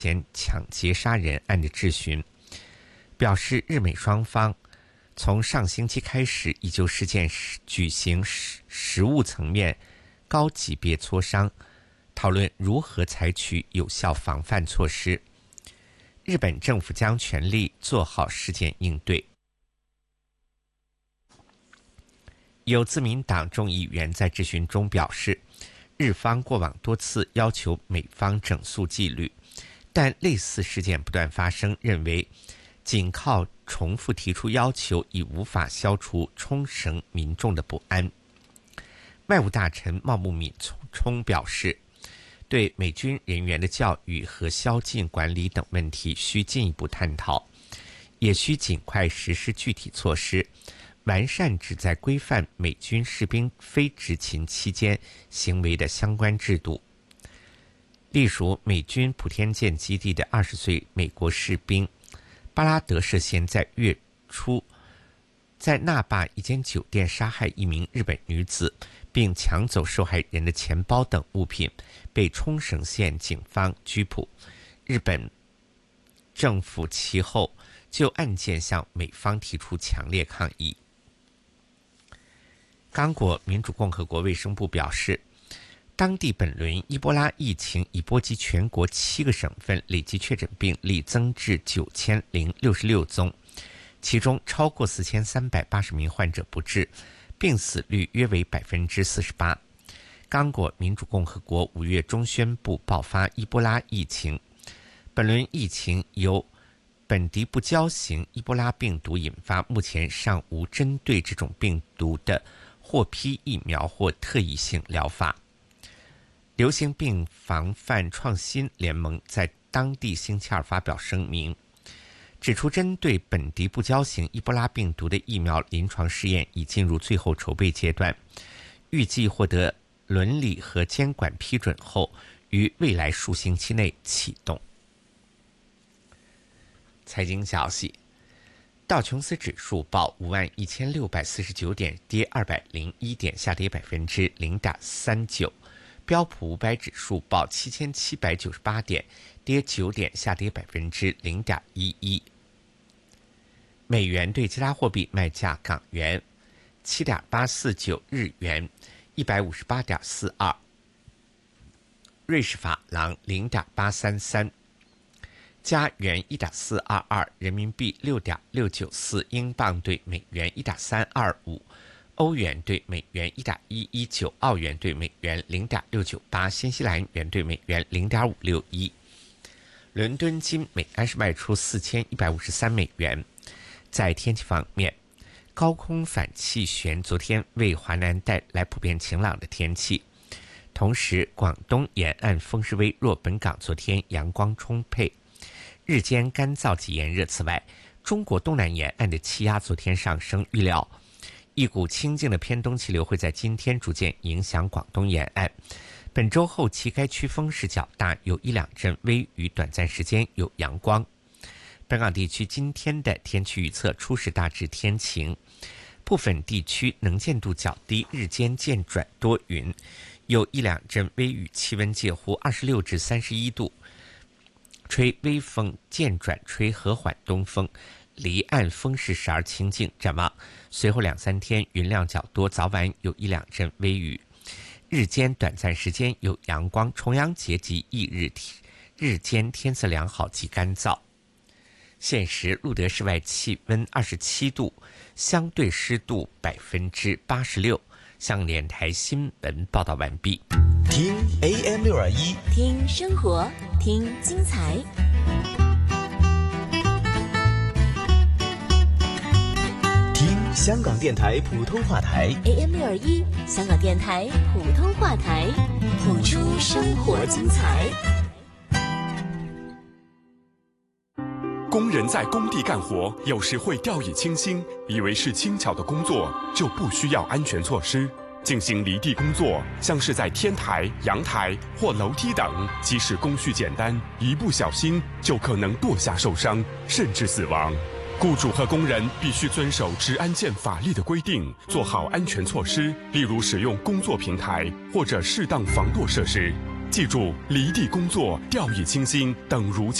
前抢劫杀人案的质询，表示日美双方从上星期开始已就事件举行实务层面高级别磋商，讨论如何采取有效防范措施。日本政府将全力做好事件应对。有自民党众议员在质询中表示，日方过往多次要求美方整肃纪律，但类似事件不断发生，认为仅靠重复提出要求已无法消除冲绳民众的不安。外务大臣茂木敏充表示，对美军人员的教育和宵禁管理等问题需进一步探讨，也需尽快实施具体措施，完善旨在规范美军士兵非执勤期间行为的相关制度。例如，美军普天间基地的20岁美国士兵巴拉德涉嫌在月初在那霸一间酒店杀害一名日本女子，并抢走受害人的钱包等物品，被冲绳县警方拘捕。日本政府其后就案件向美方提出强烈抗议。刚果民主共和国卫生部表示，当地本轮伊波拉疫情已波及全国7个省份，累计确诊病例增至9066宗，其中超过4380名患者不治，病死率约为48%。刚果民主共和国5月中宣布爆发伊波拉疫情，本轮疫情由本迪不胶型伊波拉病毒引发，目前尚无针对这种病毒的获批疫苗或特异性疗法。流行病防范创新联盟在当地星期二发表声明，指出针对本迪不胶型伊波拉病毒的疫苗临床试验已进入最后筹备阶段，预计获得伦理和监管批准后，于未来数星期内启动。财经消息，道琼斯指数报51649点，跌201点，下跌0.39%。标普500指数报7798点，跌9点，下跌0.11%。美元对其他货币卖价：港元7.849，日元158.42，瑞士法郎0.833，加元1.422，人民币6.694，英镑对美元1.325，欧元对美元1.119，澳元对美元0.698，新西兰元对美元0.561。伦敦金每安士卖出4153美元。在天气方面，高空反气旋昨天为华南带来普遍晴朗的天气，同时广东沿岸风势微弱，本港昨天阳光充沛，日间干燥及炎热。此外，中国东南沿岸的气压昨天上升，预料一股清劲的偏东气流会在今天逐渐影响广东沿岸。本周后期该区风势较大，有1-2阵微雨，短暂时间有阳光。本港地区今天的天气预测：初时大致天晴，部分地区能见度较低，日间渐转多云，有1-2阵微雨，气温介乎26至31度，吹微风，渐转吹和缓东风，离岸风势时而清劲。展望随后2-3天云量较多，早晚有1-2阵微雨，日间短暂时间有阳光。重阳节及翌日日间天色良好及干燥。现时路德室外气温27度，相对湿度86%。香港电台新闻报道完毕。 听 AM621， 听生活，听精彩。 听香港电台普通话台 AM621，香港电台普通话台，谱出生活精彩。 工人在工地干活，有时会掉以轻心，以为是轻巧的工作就不需要安全措施。进行离地工作，像是在天台、阳台或楼梯等，即使工序简单，一不小心就可能堕下受伤，甚至死亡。雇主和工人必须遵守职安健法律的规定，做好安全措施，例如使用工作平台或者适当防堕设施。 记住，离地工作、掉以轻心等如